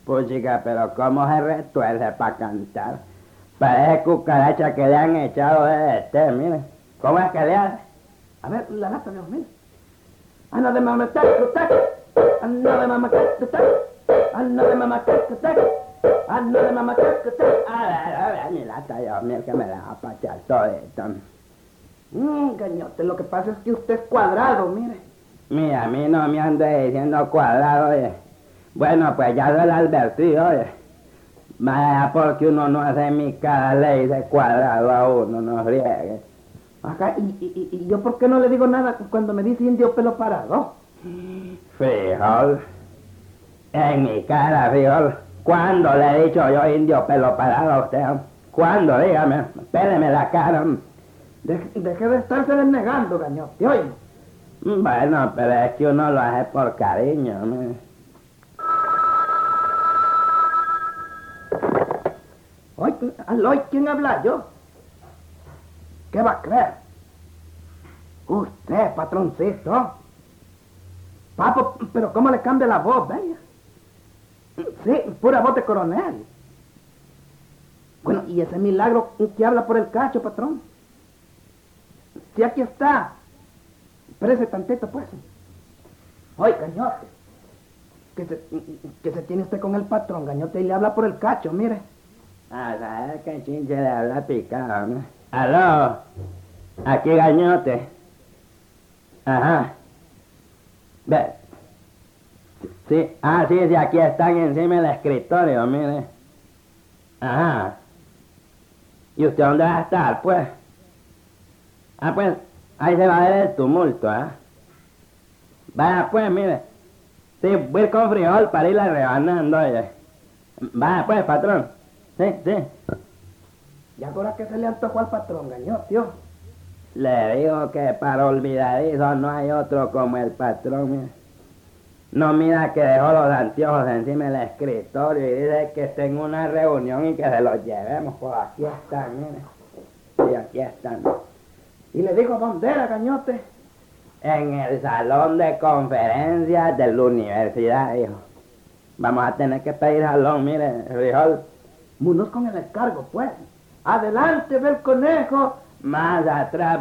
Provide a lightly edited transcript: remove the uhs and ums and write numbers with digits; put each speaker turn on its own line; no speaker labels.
Pues chica, pero ¿cómo se retuerce para cantar? Parece cucaracha que le han echado de mire. ¿Cómo es que le hace?
A ver, la lata, Dios mío. Ana de mamá, tac, Ana de mamá, tac, Ana de mamá, tac, Ana de mamá, tac.
A ver, mi lata, Dios mío, que me la va a pachar todo esto.
Gañote, lo que pasa es que usted es cuadrado, mire.
Mira, a mí no me ande diciendo cuadrado, oye. Bueno, pues ya se lo advertido, oye. Vaya, porque uno no hace mi cara, le dice cuadrado a uno, no riegue.
Acá, y yo por qué no le digo nada cuando me dice indio pelo parado.
Frijol. En mi cara, frijol. ¿Cuándo le he dicho yo indio pelo parado a usted? ¿Cuándo? Dígame. Péleme la cara.
Deje de estarse desnegando, gañote, oye.
Bueno, pero es que uno lo hace por cariño, mire.
Oye, ¿quién habla? ¿Yo? ¿Qué va a creer? Usted, patroncito. Papo, pero ¿cómo le cambia la voz, vaya? Sí, pura voz de coronel. Bueno, ¿y ese milagro que habla por el cacho, patrón? Sí, aquí está. Espérese tantito, pues. Oye, gañote. Que se tiene usted con el patrón, gañote, y le habla por el cacho, mire.
Ah, ¿sabes qué chinche le habla picado, no? Aló, aquí gañote. Ajá. Ve. Sí, sí, aquí están encima del escritorio, mire. Ajá. ¿Y usted dónde va a estar, pues? Pues, ahí se va a ver el tumulto, Vaya, pues, mire. Sí, voy a ir con frijol para irla rebanando, oye. Vaya, pues, patrón. Sí.
¿Y ahora qué se le antojó al patrón, gañote, tío?
Le digo que para olvidadizo no hay otro como el patrón, mire. No mira que dejó los anteojos encima del escritorio y dice que está en una reunión y que se los llevemos. Pues aquí están, mire. Sí, aquí están.
¿Y le dijo dónde era, gañote?
En el salón de conferencias de la universidad, hijo. Vamos a tener que pedir jalón, mire, frijol.
Munos con el encargo, pues. Adelante, ve el conejo.
Más atrás